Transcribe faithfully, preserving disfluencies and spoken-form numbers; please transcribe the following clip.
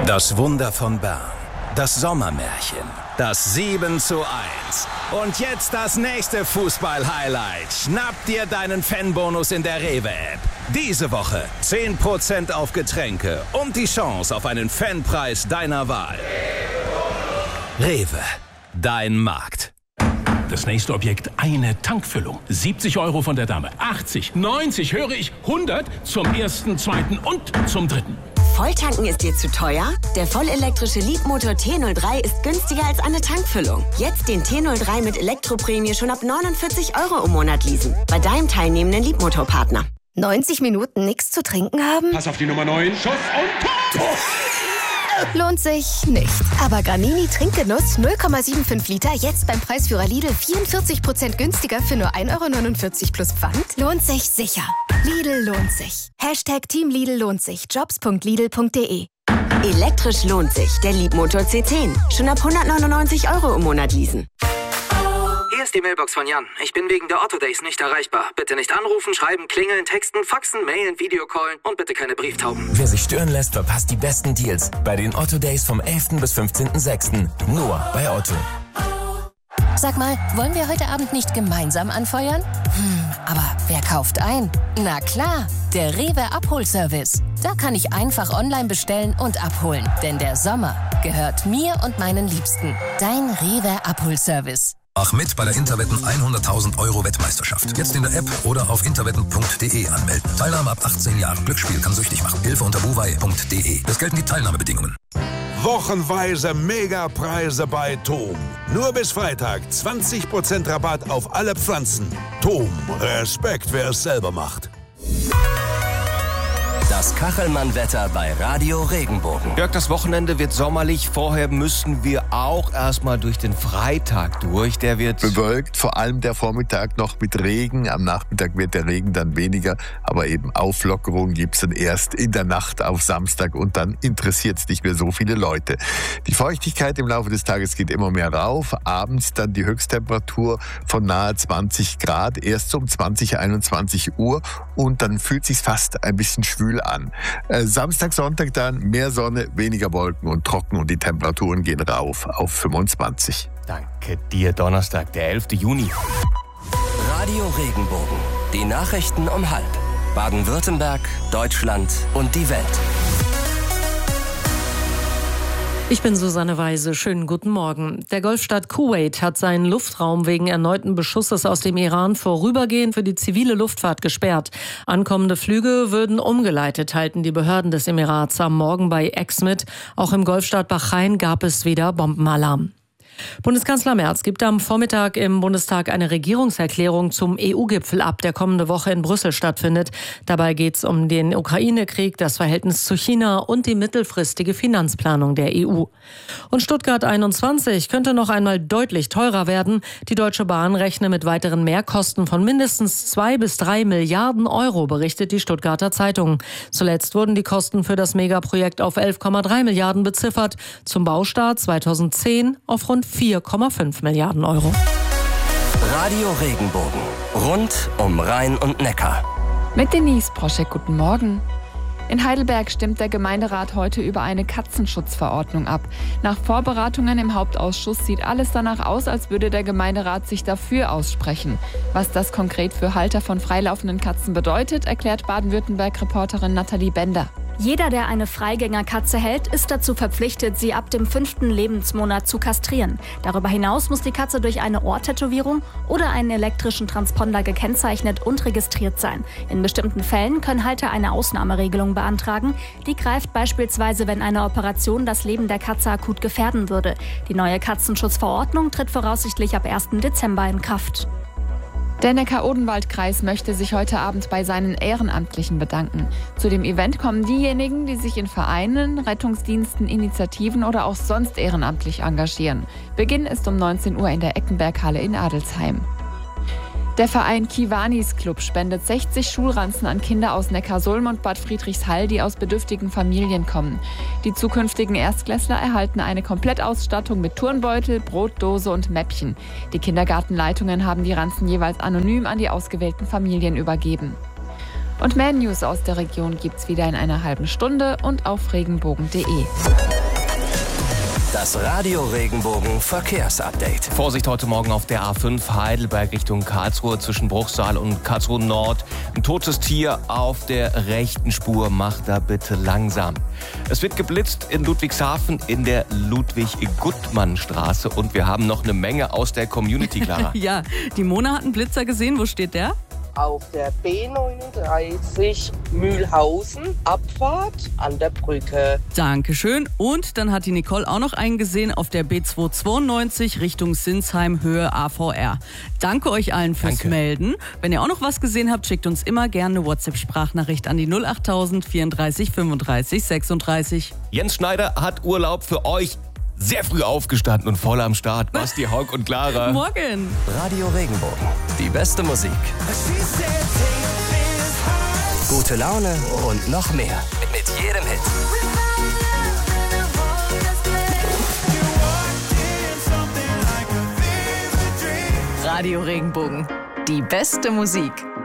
Das Wunder von Bern. Das Sommermärchen. Das sieben zu eins. Und jetzt das nächste Fußball-Highlight. Schnapp dir deinen Fanbonus in der Rewe-App. Diese Woche zehn Prozent auf Getränke und die Chance auf einen Fanpreis deiner Wahl. Rewe. Dein Markt. Das nächste Objekt, eine Tankfüllung. siebzig Euro von der Dame. achtzig, neunzig, höre ich, hundert zum ersten, zweiten und zum dritten. Volltanken ist dir zu teuer? Der vollelektrische Leapmotor T null drei ist günstiger als eine Tankfüllung. Jetzt den T null drei mit Elektroprämie schon ab neunundvierzig Euro im Monat leasen. Bei deinem teilnehmenden Leapmotor-Partner. neunzig Minuten nichts zu trinken haben? Pass auf die Nummer neun, Schuss und Tor! Lohnt sich nicht. Aber Granini Trinkgenuss null Komma fünfundsiebzig Liter jetzt beim Preisführer Lidl vierundvierzig Prozent günstiger für nur ein Euro neunundvierzig plus Pfand? Lohnt sich sicher. Lidl lohnt sich. Hashtag Team Lidl lohnt sich. jobs punkt lidl punkt de. Elektrisch lohnt sich. Der Leapmotor C zehn. Schon ab hundertneunundneunzig Euro im Monat leasen. Hier ist die Mailbox von Jan. Ich bin wegen der Otto Days nicht erreichbar. Bitte nicht anrufen, schreiben, klingeln, texten, faxen, mailen, Videocallen und bitte keine Brieftauben. Wer sich stören lässt, verpasst die besten Deals bei den Otto Days vom elften bis fünfzehnten sechsten Nur bei Otto. Sag mal, wollen wir heute Abend nicht gemeinsam anfeuern? Hm, aber wer kauft ein? Na klar, der Rewe Abholservice. Da kann ich einfach online bestellen und abholen. Denn der Sommer gehört mir und meinen Liebsten. Dein Rewe Abholservice. Mach mit bei der Interwetten hunderttausend Euro Wettmeisterschaft. Jetzt in der App oder auf interwetten punkt de anmelden. Teilnahme ab achtzehn Jahren. Glücksspiel kann süchtig machen. Hilfe unter buwei punkt de. Es gelten die Teilnahmebedingungen. Wochenweise Megapreise bei TOM. Nur bis Freitag zwanzig Prozent Rabatt auf alle Pflanzen. TOM. Respekt, wer es selber macht. Das Kachelmann-Wetter bei Radio Regenbogen. Jörg, das Wochenende wird sommerlich. Vorher müssen wir auch erstmal durch den Freitag durch. Der wird bewölkt, vor allem der Vormittag noch mit Regen. Am Nachmittag wird der Regen dann weniger, aber eben Auflockerung gibt es dann erst in der Nacht auf Samstag und dann interessiert es nicht mehr so viele Leute. Die Feuchtigkeit im Laufe des Tages geht immer mehr rauf. Abends dann die Höchsttemperatur von nahe zwanzig Grad, erst um zwanzig, einundzwanzig Uhr und dann fühlt sich's fast ein bisschen schwül an. Äh, Samstag, Sonntag dann mehr Sonne, weniger Wolken und trocken und die Temperaturen gehen rauf auf fünfundzwanzig. Danke dir, Donnerstag, der elften Juni. Radio Regenbogen. Die Nachrichten um halb. Baden-Württemberg, Deutschland und die Welt. Ich bin Susanne Weise. Schönen guten Morgen. Der Golfstaat Kuwait hat seinen Luftraum wegen erneuten Beschusses aus dem Iran vorübergehend für die zivile Luftfahrt gesperrt. Ankommende Flüge würden umgeleitet, halten die Behörden des Emirats am Morgen bei X mit. Auch im Golfstaat Bahrain gab es wieder Bombenalarm. Bundeskanzler Merz gibt am Vormittag im Bundestag eine Regierungserklärung zum E U-Gipfel ab, der kommende Woche in Brüssel stattfindet. Dabei geht es um den Ukraine-Krieg, das Verhältnis zu China und die mittelfristige Finanzplanung der E U. Und Stuttgart einundzwanzig könnte noch einmal deutlich teurer werden. Die Deutsche Bahn rechne mit weiteren Mehrkosten von mindestens zwei bis drei Milliarden Euro, berichtet die Stuttgarter Zeitung. Zuletzt wurden die Kosten für das Megaprojekt auf elf Komma drei Milliarden beziffert, zum Baustart zweitausendzehn auf rund vier Komma fünf Milliarden Euro. Radio Regenbogen. Rund um Rhein und Neckar. Mit Denise Proschek, guten Morgen. In Heidelberg stimmt der Gemeinderat heute über eine Katzenschutzverordnung ab. Nach Vorberatungen im Hauptausschuss sieht alles danach aus, als würde der Gemeinderat sich dafür aussprechen. Was das konkret für Halter von freilaufenden Katzen bedeutet, erklärt Baden-Württemberg-Reporterin Nathalie Bender. Jeder, der eine Freigängerkatze hält, ist dazu verpflichtet, sie ab dem fünften Lebensmonat zu kastrieren. Darüber hinaus muss die Katze durch eine Ohrtätowierung oder einen elektrischen Transponder gekennzeichnet und registriert sein. In bestimmten Fällen können Halter eine Ausnahmeregelung beantragen. Die greift beispielsweise, wenn eine Operation das Leben der Katze akut gefährden würde. Die neue Katzenschutzverordnung tritt voraussichtlich ab ersten Dezember in Kraft. Der Neckar-Odenwald-Kreis möchte sich heute Abend bei seinen Ehrenamtlichen bedanken. Zu dem Event kommen diejenigen, die sich in Vereinen, Rettungsdiensten, Initiativen oder auch sonst ehrenamtlich engagieren. Beginn ist um neunzehn Uhr in der Eckenberghalle in Adelsheim. Der Verein Kiwanis Club spendet sechzig Schulranzen an Kinder aus Neckarsulm und Bad Friedrichshall, die aus bedürftigen Familien kommen. Die zukünftigen Erstklässler erhalten eine Komplettausstattung mit Turnbeutel, Brotdose und Mäppchen. Die Kindergartenleitungen haben die Ranzen jeweils anonym an die ausgewählten Familien übergeben. Und mehr News aus der Region gibt's wieder in einer halben Stunde und auf regenbogen punkt de. Das Radio Regenbogen Verkehrsupdate. Vorsicht heute Morgen auf der A fünf Heidelberg Richtung Karlsruhe zwischen Bruchsal und Karlsruhe Nord. Ein totes Tier auf der rechten Spur. Macht da bitte langsam. Es wird geblitzt in Ludwigshafen in der Ludwig-Guttmann-Straße und wir haben noch eine Menge aus der Community, Clara. Ja, die Mona hat einen Blitzer gesehen. Wo steht der? Auf der B neununddreißig Mühlhausen, Abfahrt an der Brücke. Dankeschön. Und dann hat die Nicole auch noch einen gesehen auf der B zweihundertzweiundneunzig Richtung Sinsheim, Höhe A V R. Danke euch allen fürs Danke. Melden. Wenn ihr auch noch was gesehen habt, schickt uns immer gerne eine WhatsApp-Sprachnachricht an die null achttausend vierunddreißig fünfunddreißig sechsunddreißig. Jens Schneider hat Urlaub für euch. Sehr früh aufgestanden und voll am Start. Basti, Haug und Clara. Morgen. Radio Regenbogen. Die beste Musik. Gute Laune und noch mehr. Mit jedem Hit. Radio Regenbogen. Die beste Musik.